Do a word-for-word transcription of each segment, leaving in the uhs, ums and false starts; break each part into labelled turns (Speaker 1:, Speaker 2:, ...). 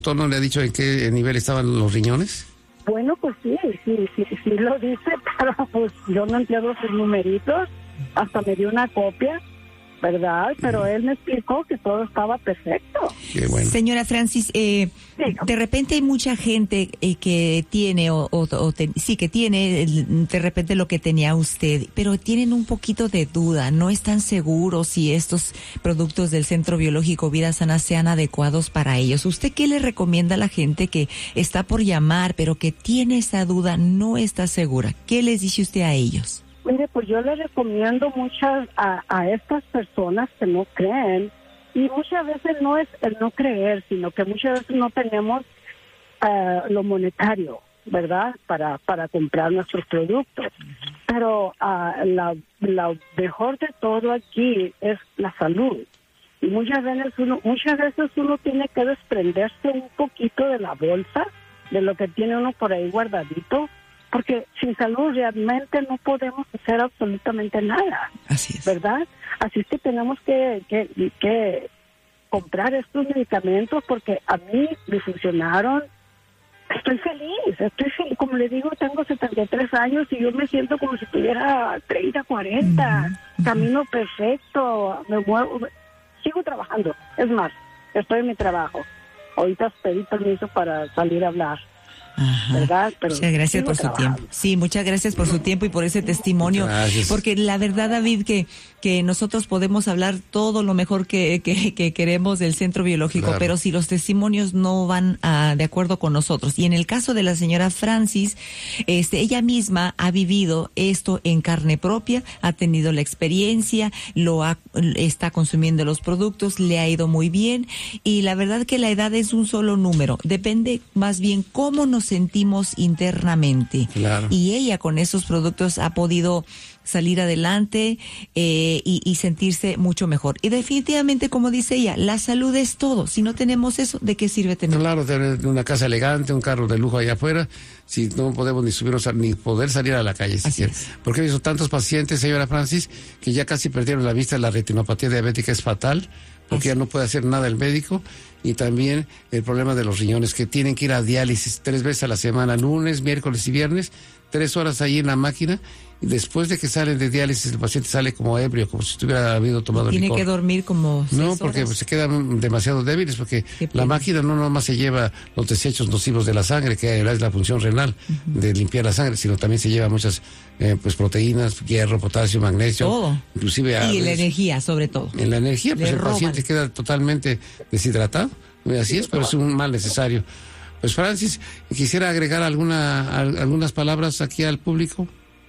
Speaker 1: ¿No le ha dicho en qué nivel estaban los riñones?
Speaker 2: Bueno, pues sí, sí, sí, sí lo dice, pero pues yo no entiendo sus numeritos. Hasta me dio una copia, ¿verdad? Pero él me explicó que todo estaba perfecto.
Speaker 1: Qué bueno.
Speaker 3: Señora Francis, eh, de repente hay mucha gente eh, que tiene, o, o, o te, sí, que tiene de repente lo que tenía usted, pero tienen un poquito de duda, no están seguros si estos productos del Centro Biológico Vida Sana sean adecuados para ellos. ¿Usted qué le recomienda a la gente que está por llamar, pero que tiene esa duda, no está segura? ¿Qué les dice usted a ellos?
Speaker 2: Mire, pues yo le recomiendo muchas a, a estas personas que no creen, y muchas veces no es el no creer, sino que muchas veces no tenemos uh, lo monetario, ¿verdad? Para para comprar nuestros productos. Pero uh, la, la mejor de todo aquí es la salud. Y muchas veces uno, muchas veces uno tiene que desprenderse un poquito de la bolsa, de lo que tiene uno por ahí guardadito, porque sin salud realmente no podemos hacer absolutamente nada.
Speaker 3: Así es.
Speaker 2: ¿Verdad? Así es que tenemos que, que, que comprar estos medicamentos porque a mí me funcionaron. Estoy feliz, estoy feliz. Como le digo, tengo setenta y tres años y yo me siento como si tuviera treinta, cuarenta. Uh-huh. Camino perfecto, me muevo, sigo trabajando. Es más, estoy en mi trabajo. Ahorita pedí permiso para salir a hablar.
Speaker 3: Ajá.
Speaker 2: ¿Verdad? Pero
Speaker 3: muchas gracias por su tiempo. Sí, muchas gracias por su tiempo y por ese testimonio.
Speaker 1: Gracias.
Speaker 3: Porque la verdad, David, que que nosotros podemos hablar todo lo mejor que que, que queremos del Centro Biológico, claro, pero si los testimonios no van a, de acuerdo con nosotros. Y en el caso de la señora Francis, este, ella misma ha vivido esto en carne propia, ha tenido la experiencia, lo ha, está consumiendo los productos, le ha ido muy bien, y la verdad que la edad es un solo número. Depende más bien cómo nos sentimos internamente.
Speaker 1: Claro.
Speaker 3: Y ella con esos productos ha podido salir adelante eh, y, y sentirse mucho mejor. Y definitivamente, como dice ella, la salud es todo. Si no tenemos eso, ¿de qué sirve tener?
Speaker 1: Claro, tener una casa elegante, un carro de lujo allá afuera, si no podemos ni subirnos a, ni poder salir a la calle siquiera. Porque he visto tantos pacientes, señora Francis, que ya casi perdieron la vista. La retinopatía diabética es fatal, porque ya no puede hacer nada el médico. Y también el problema de los riñones, que tienen que ir a diálisis tres veces a la semana, lunes, miércoles y viernes, tres horas ahí en la máquina, y después de que salen de diálisis el paciente sale como ebrio, como si estuviera habido tomado
Speaker 3: ¿Tiene
Speaker 1: licor.
Speaker 3: que dormir como seis
Speaker 1: No, porque
Speaker 3: horas?
Speaker 1: se quedan demasiado débiles, porque la máquina no nomás se lleva los desechos nocivos de la sangre, que es la función renal, uh-huh, de limpiar la sangre, sino también se lleva muchas eh, pues proteínas, hierro, potasio, magnesio.
Speaker 3: Todo.
Speaker 1: Inclusive a
Speaker 3: y
Speaker 1: veces,
Speaker 3: la energía, sobre todo.
Speaker 1: En la energía, pues
Speaker 3: Le
Speaker 1: el
Speaker 3: roban.
Speaker 1: paciente queda totalmente deshidratado. Así es, pero es un mal necesario. Pues Francis, quisiera agregar alguna algunas palabras aquí al público.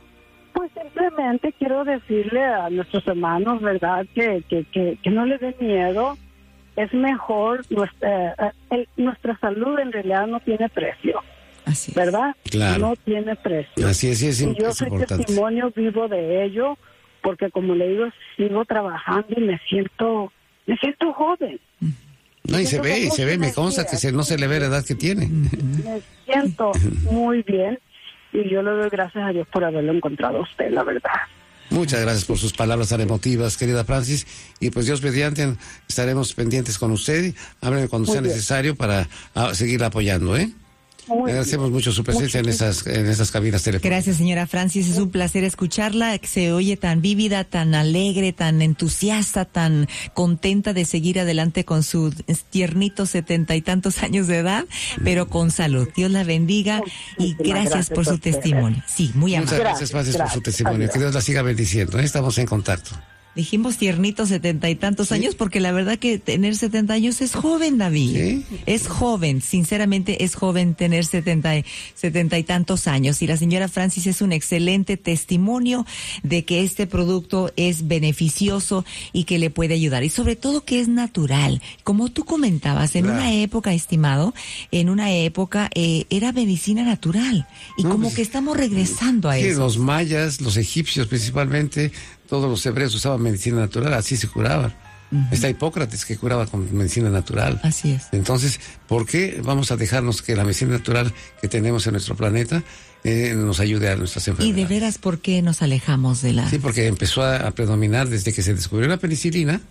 Speaker 2: Pues simplemente quiero decirle a nuestros hermanos, ¿verdad?, que que, que, que no les dé miedo. Es mejor, nuestra, eh, el, nuestra salud en realidad no tiene precio.
Speaker 3: Así es.
Speaker 2: ¿Verdad?
Speaker 1: Claro.
Speaker 2: No tiene precio.
Speaker 1: Así es, sí, es,
Speaker 2: y yo
Speaker 1: es
Speaker 2: soy
Speaker 1: importante.
Speaker 2: testimonio vivo de ello, porque como le digo, sigo trabajando y me siento, me siento joven.
Speaker 1: No, y se ve, y se ve, me consta que se, no se le ve la edad que tiene.
Speaker 2: Me siento muy bien y yo le doy gracias a Dios por haberlo encontrado a usted, la verdad.
Speaker 1: Muchas gracias por sus palabras tan emotivas, querida Francis, y pues Dios mediante estaremos pendientes con usted. Hábleme cuando muy sea bien. necesario para a, seguir apoyando, ¿eh? Muy Agradecemos bien. mucho su presencia Muchas en estas en estas cabinas telefónicas.
Speaker 3: Gracias, señora Francis. Es un placer escucharla. Se oye tan vívida, tan alegre, tan entusiasta, tan contenta de seguir adelante con sus tiernitos setenta y tantos años de edad, pero con salud. Dios la bendiga y gracias, gracias por su testimonio. Sí, muy amable.
Speaker 1: Muchas gracias, Francis, gracias. por su testimonio. Adiós. Que Dios la siga bendiciendo. Estamos en contacto.
Speaker 3: Dijimos tiernitos setenta y tantos sí. años, porque la verdad que tener setenta años es joven, David. ¿Sí? Es joven, sinceramente es joven tener setenta, setenta y tantos años. Y la señora Francis es un excelente testimonio de que este producto es beneficioso y que le puede ayudar. Y sobre todo que es natural. Como tú comentabas, en claro. una época, estimado, en una época eh, era medicina natural. Y no, como pues, que estamos regresando a
Speaker 1: sí,
Speaker 3: eso.
Speaker 1: Los mayas, los egipcios principalmente, todos los hebreos usaban medicina natural, así se curaba. Uh-huh. Está Hipócrates que curaba con medicina natural.
Speaker 3: Así es.
Speaker 1: Entonces, ¿por qué vamos a dejarnos que la medicina natural que tenemos en nuestro planeta eh, nos ayude a nuestras enfermedades?
Speaker 3: Y de veras, ¿por qué nos alejamos de la...?
Speaker 1: Sí, porque empezó a, a predominar desde que se descubrió la penicilina,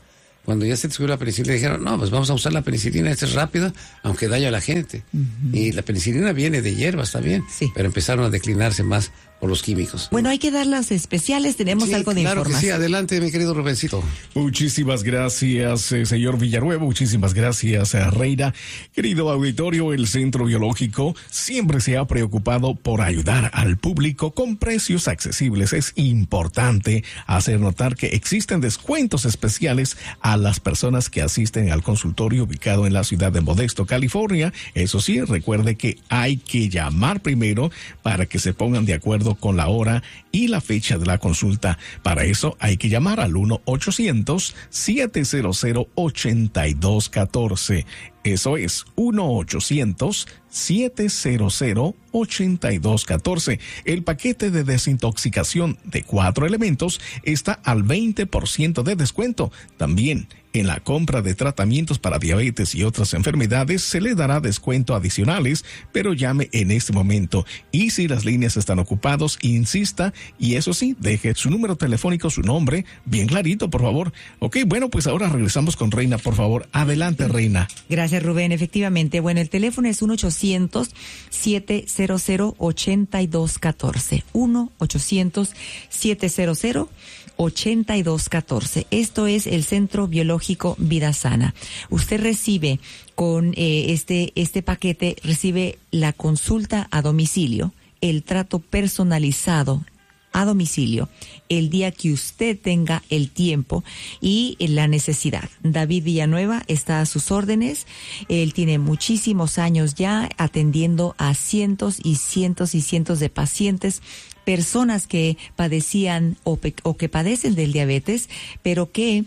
Speaker 1: Cuando ya se descubrió la penicilina, dijeron, no, pues vamos a usar la penicilina, esta es rápida, aunque daña a la gente. Uh-huh. Y la penicilina viene de hierbas también, sí. pero empezaron a declinarse más por los químicos.
Speaker 3: Bueno, hay que dar las especiales, tenemos
Speaker 1: sí,
Speaker 3: algo de
Speaker 1: claro
Speaker 3: información.
Speaker 1: Que sí, adelante, mi querido Rubencito.
Speaker 4: Muchísimas gracias, eh, señor Villanueva, muchísimas gracias, eh, Reina. Querido auditorio, el Centro Biológico siempre se ha preocupado por ayudar al público con precios accesibles. Es importante hacer notar que existen descuentos especiales a las personas que asisten al consultorio ubicado en la ciudad de Modesto, California. Eso sí, recuerde que hay que llamar primero para que se pongan de acuerdo con la hora y la fecha de la consulta. Para eso hay que llamar al uno ochocientos, siete cero cero, ocho dos uno cuatro. Eso es uno ochocientos, siete cero cero, ocho dos uno cuatro. El paquete de desintoxicación de cuatro elementos está al veinte por ciento de descuento. También en la compra de tratamientos para diabetes y otras enfermedades se le dará descuento adicionales, pero llame en este momento. Y si las líneas están ocupadas, insista y eso sí, deje su número telefónico, su nombre, bien clarito, por favor. Ok, bueno, pues ahora regresamos con Reina, por favor. Adelante, Reina.
Speaker 3: Gracias, Rubén. Efectivamente, bueno, el teléfono es uno ochocientos, siete cero cero, ocho dos uno cuatro. uno ochocientos, siete cero cero, ocho dos uno cuatro. Esto es el Centro Biológico Vida Sana. Usted recibe con eh, este, este paquete, recibe la consulta a domicilio, el trato personalizado a domicilio, el día que usted tenga el tiempo y la necesidad. David Villanueva está a sus órdenes. Él tiene muchísimos años ya atendiendo a cientos y cientos y cientos de pacientes, personas que padecían o, pe- o que padecen del diabetes, pero que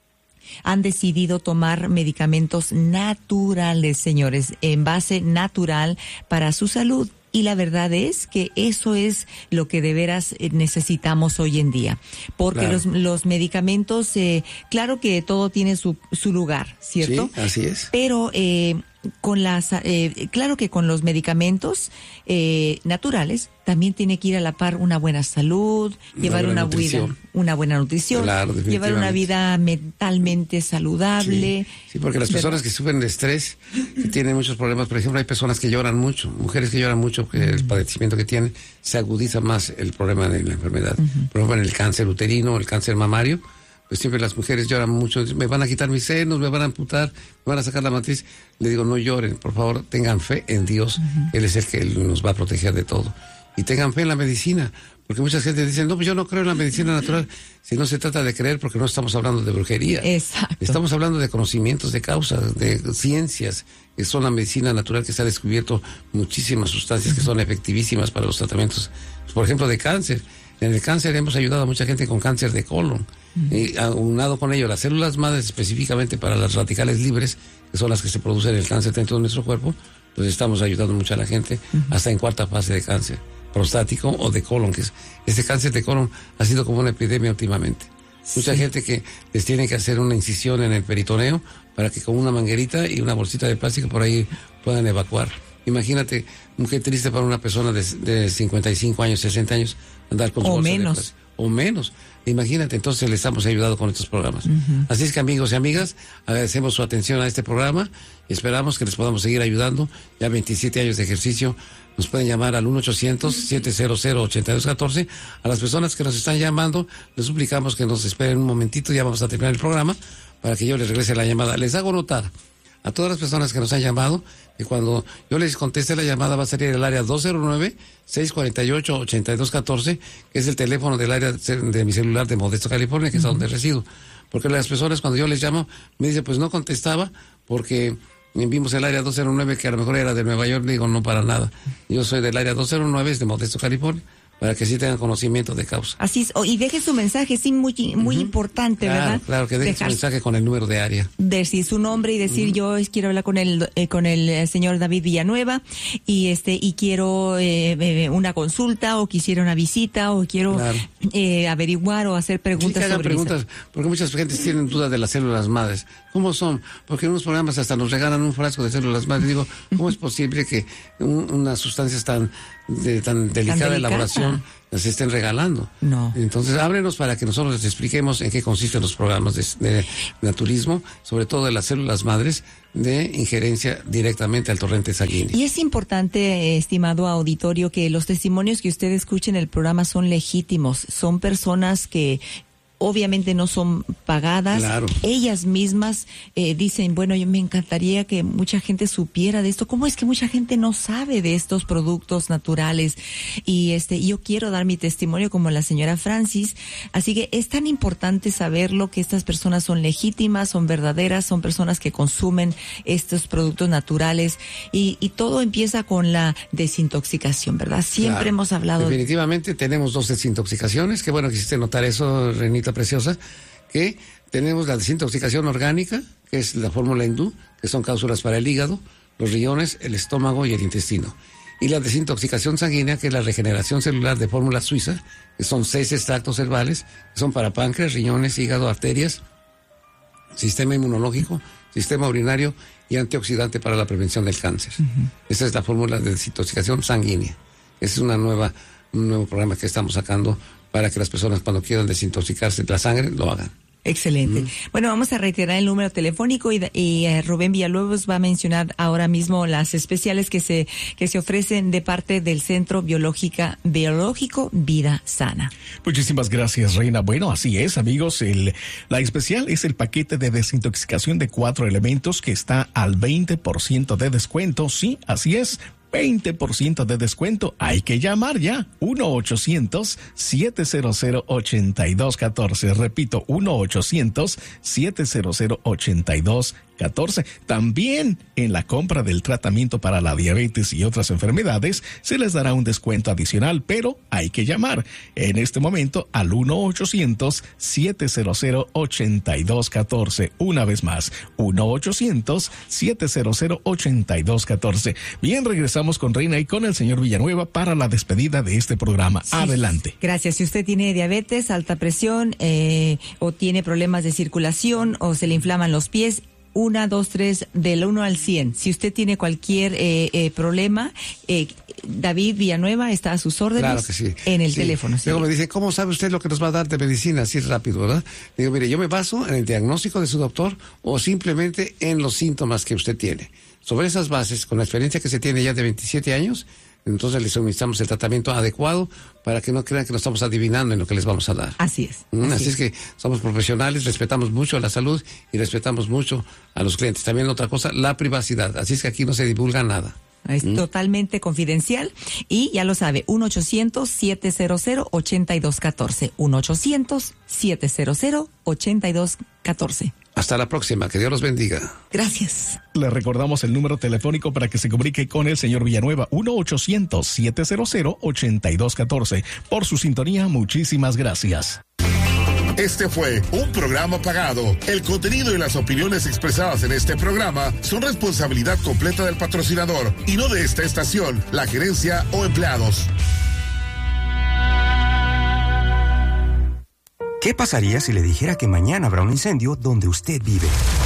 Speaker 3: han decidido tomar medicamentos naturales, señores, en base natural para su salud. Y la verdad es que eso es lo que de veras necesitamos hoy en día. Porque claro. los, los medicamentos, eh, claro que todo tiene su, su lugar, ¿cierto?
Speaker 1: Sí, así es.
Speaker 3: Pero eh, con las, eh, claro que con los medicamentos eh, naturales también tiene que ir a la par una buena salud, una llevar buena una vida, una buena nutrición,
Speaker 1: claro,
Speaker 3: llevar una vida mentalmente saludable.
Speaker 1: Sí, sí, porque las personas que sufren de estrés, que tienen muchos problemas, por ejemplo, hay personas que lloran mucho, mujeres que lloran mucho, que el padecimiento que tienen se agudiza más el problema de la enfermedad. Uh-huh. Por ejemplo, en el cáncer uterino, el cáncer mamario, pues siempre las mujeres lloran mucho, me van a quitar mis senos, me van a amputar, me van a sacar la matriz. Le digo, no lloren, por favor, tengan fe en Dios, uh-huh. Él es el que nos va a proteger de todo. Y tengan fe en la medicina, porque mucha gente dice, no, pues yo no creo en la medicina natural. Si no se trata de creer, porque no estamos hablando de brujería.
Speaker 3: Exacto.
Speaker 1: Estamos hablando de conocimientos de causas, de ciencias, que son la medicina natural, que se ha descubierto muchísimas sustancias que son efectivísimas para los tratamientos, por ejemplo, de cáncer. En el cáncer hemos ayudado a mucha gente con cáncer de colon. Uh-huh. Y aunado con ello las células madres específicamente para las radicales libres, que son las que se producen en el cáncer dentro de nuestro cuerpo, pues estamos ayudando mucho a la gente, uh-huh. hasta en cuarta fase de cáncer prostático o de colon, que es este cáncer de colon ha sido como una epidemia últimamente. Sí. Mucha gente que les tiene que hacer una incisión en el peritoneo para que con una manguerita y una bolsita de plástico por ahí puedan evacuar. Imagínate, muy triste para una persona de, de cincuenta y cinco años, sesenta años, andar con su
Speaker 3: o menos.
Speaker 1: De o menos. Imagínate, entonces les hemos ayudado con estos programas. Uh-huh. Así es que, amigos y amigas, agradecemos su atención a este programa y esperamos que les podamos seguir ayudando. Ya veintisiete años de ejercicio. Nos pueden llamar al uno ochocientos, siete cero cero, ocho dos uno cuatro. A las personas que nos están llamando, les suplicamos que nos esperen un momentito, ya vamos a terminar el programa, para que yo les regrese la llamada. Les hago notar a todas las personas que nos han llamado que cuando yo les conteste la llamada va a salir el área dos cero nueve, seis cuatro ocho, ocho dos uno cuatro, que es el teléfono del área de mi celular de Modesto, California, que es uh-huh. donde resido. Porque las personas cuando yo les llamo me dicen, pues no contestaba porque vimos el área dos cero nueve, que a lo mejor era de Nueva York. Le digo, no, para nada. Yo soy del área dos cero nueve, es de Modesto, California, para que sí tengan conocimiento de causa.
Speaker 3: Así es, oh, y deje su mensaje, sí, muy muy uh-huh. importante,
Speaker 1: claro,
Speaker 3: ¿verdad?
Speaker 1: Claro, que deje Dejar, su mensaje con el número de área.
Speaker 3: Decir su nombre y decir, uh-huh. yo quiero hablar con el eh, con el eh, señor David Villanueva y este y quiero eh, eh, una consulta o quisiera una visita o quiero claro. eh, averiguar o hacer preguntas
Speaker 1: sí, que hagan
Speaker 3: sobre
Speaker 1: preguntas, eso. Porque muchas gentes tienen dudas de las células madres. ¿Cómo son? Porque en unos programas hasta nos regalan un frasco de células madre. Digo, ¿cómo es posible que un, unas sustancias tan, de, tan delicada elaboración las estén regalando?
Speaker 3: No.
Speaker 1: Entonces, ábrenos para que nosotros les expliquemos en qué consisten los programas de, de naturismo, sobre todo de las células madres, de injerencia directamente al torrente sanguíneo.
Speaker 3: Y es importante, estimado auditorio, que los testimonios que usted escuche en el programa son legítimos, son personas que obviamente no son pagadas.
Speaker 1: Claro.
Speaker 3: Ellas mismas eh, dicen, bueno, yo me encantaría que mucha gente supiera de esto. ¿Cómo es que mucha gente no sabe de estos productos naturales? Y este, yo quiero dar mi testimonio como la señora Francis. Así que es tan importante saberlo, que estas personas son legítimas, son verdaderas, son personas que consumen estos productos naturales. Y, y todo empieza con la desintoxicación, ¿verdad? Siempre
Speaker 1: Claro.
Speaker 3: hemos hablado.
Speaker 1: Definitivamente tenemos dos desintoxicaciones. Qué bueno que hiciste notar eso, Renita preciosa, que tenemos la desintoxicación orgánica, que es la fórmula hindú, que son cápsulas para el hígado, los riñones, el estómago y el intestino. Y la desintoxicación sanguínea, que es la regeneración celular de fórmula suiza, que son seis extractos herbales, que son para páncreas, riñones, hígado, arterias, sistema inmunológico, sistema urinario y antioxidante para la prevención del cáncer. Uh-huh. Esa es la fórmula de desintoxicación sanguínea. Ese es una nueva, un nuevo programa que estamos sacando para que las personas, cuando quieran desintoxicarse de la sangre, lo hagan.
Speaker 3: Excelente. Mm. Bueno, vamos a reiterar el número telefónico y, y uh, Rubén Villalobos va a mencionar ahora mismo las especiales que se que se ofrecen de parte del Centro Biológica Biológico Vida Sana.
Speaker 4: Muchísimas gracias, Reina. Bueno, así es, amigos. El, la especial es el paquete de desintoxicación de cuatro elementos que está al veinte por ciento de descuento. Sí, así es. veinte por ciento de descuento. Hay que llamar ya. uno ochocientos, siete cero cero, ocho dos uno cuatro. Repito, uno ochocientos, siete cero cero, ocho dos catorce. También en la compra del tratamiento para la diabetes y otras enfermedades se les dará un descuento adicional, pero hay que llamar en este momento al uno ochocientos, siete cero cero, ocho dos uno cuatro. Una vez más, uno ochocientos, siete cero cero, ocho dos uno cuatro. Bien, regresamos con Reina y con el señor Villanueva para la despedida de este programa. Sí. Adelante.
Speaker 3: Gracias. Si usted tiene diabetes, alta presión, eh, o tiene problemas de circulación, o se le inflaman los pies, Una, dos, tres, del uno al cien. Si usted tiene cualquier eh, eh, problema, eh, David Villanueva está a sus órdenes.
Speaker 1: Claro que sí.
Speaker 3: En el
Speaker 1: sí.
Speaker 3: teléfono.
Speaker 1: Luego me dice, ¿cómo sabe usted lo que nos va a dar de medicina? Así rápido, ¿verdad? Digo, mire, yo me baso en el diagnóstico de su doctor o simplemente en los síntomas que usted tiene. Sobre esas bases, con la experiencia que se tiene ya de veintisiete años, entonces les suministramos el tratamiento adecuado para que no crean que nos estamos adivinando en lo que les vamos a dar.
Speaker 3: Así es.
Speaker 1: Mm,
Speaker 3: así,
Speaker 1: así es.
Speaker 3: es
Speaker 1: que somos profesionales, respetamos mucho a la salud y respetamos mucho a los clientes. También otra cosa, la privacidad. Así es que aquí no se divulga nada.
Speaker 3: Es ¿Mm? totalmente confidencial y ya lo sabe, uno ochocientos, siete cero cero, ocho dos uno cuatro. uno ochocientos, siete cero cero, ocho dos uno cuatro.
Speaker 1: Hasta la próxima, que Dios los bendiga.
Speaker 3: Gracias.
Speaker 4: Le recordamos el número telefónico para que se comunique con el señor Villanueva, uno ochocientos, siete cero cero, ocho dos uno cuatro. Por su sintonía, muchísimas gracias.
Speaker 5: Este fue un programa pagado. El contenido y las opiniones expresadas en este programa son responsabilidad completa del patrocinador y no de esta estación, la gerencia o empleados.
Speaker 6: ¿Qué pasaría si le dijera que mañana habrá un incendio donde usted vive?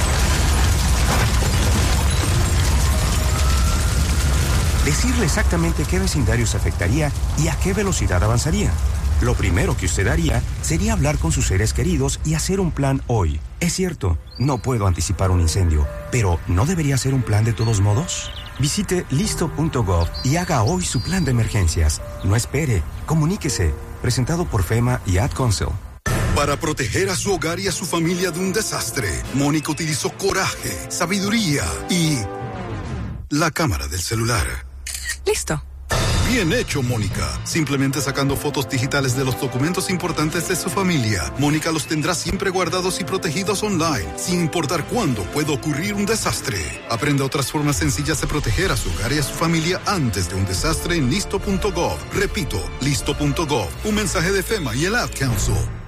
Speaker 6: Decirle exactamente qué vecindario se afectaría y a qué velocidad avanzaría. Lo primero que usted haría sería hablar con sus seres queridos y hacer un plan hoy. Es cierto, no puedo anticipar un incendio, pero ¿no debería ser un plan de todos modos? Visite listo punto gov y haga hoy su plan de emergencias. No espere, comuníquese. Presentado por FEMA y Ad Council.
Speaker 7: Para proteger a su hogar y a su familia de un desastre, Mónica utilizó coraje, sabiduría y la cámara del celular.
Speaker 8: Listo.
Speaker 7: Bien hecho, Mónica. Simplemente sacando fotos digitales de los documentos importantes de su familia, Mónica los tendrá siempre guardados y protegidos online, sin importar cuándo pueda ocurrir un desastre. Aprenda otras formas sencillas de proteger a su hogar y a su familia antes de un desastre en listo punto gov. Repito, listo punto gov. Un mensaje de FEMA y el Ad Council.